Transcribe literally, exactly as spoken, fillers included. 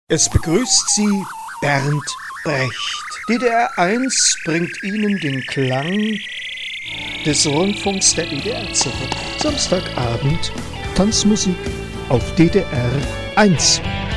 Es begrüßt Sie Bernd Brecht. D D R eins bringt Ihnen den Klang des Rundfunks der D D R zurück. Samstagabend Tanzmusik auf D D R eins.